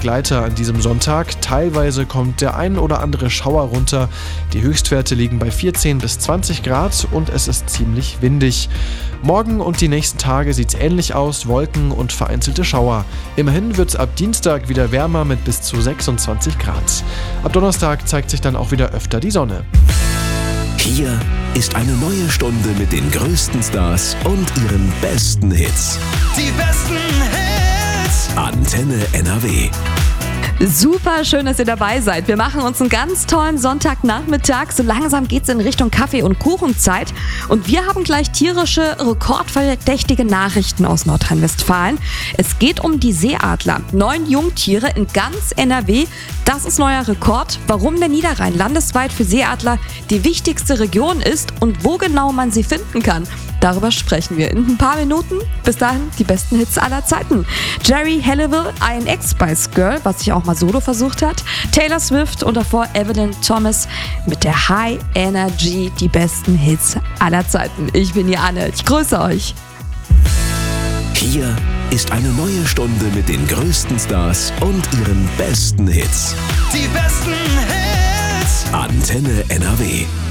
Begleiter an diesem Sonntag. Teilweise kommt der ein oder andere Schauer runter. Die Höchstwerte liegen bei 14 bis 20 Grad und es ist ziemlich windig. Morgen und die nächsten Tage sieht es ähnlich aus, Wolken und vereinzelte Schauer. Immerhin wird es ab Dienstag wieder wärmer mit bis zu 26 Grad. Ab Donnerstag zeigt sich dann auch wieder öfter die Sonne. Hier ist eine neue Stunde mit den größten Stars und ihren besten Hits. Die besten Hits. Antenne NRW. Super schön, dass ihr dabei seid. Wir machen uns einen ganz tollen Sonntagnachmittag. So langsam geht's in Richtung Kaffee- und Kuchenzeit. Und wir haben gleich tierische, rekordverdächtige Nachrichten aus Nordrhein-Westfalen. Es geht um die Seeadler. 9 Jungtiere in ganz NRW. Das ist neuer Rekord. Warum der Niederrhein landesweit für Seeadler die wichtigste Region ist und wo genau man sie finden kann. Darüber sprechen wir in ein paar Minuten. Bis dahin die besten Hits aller Zeiten. Jerry Halliwell, INX Spice Girl, was sich auch mal solo versucht hat. Taylor Swift und davor Evelyn Thomas mit der High Energy, die besten Hits aller Zeiten. Ich bin die Anne, ich grüße euch. Hier ist eine neue Stunde mit den größten Stars und ihren besten Hits. Die besten Hits. Antenne NRW.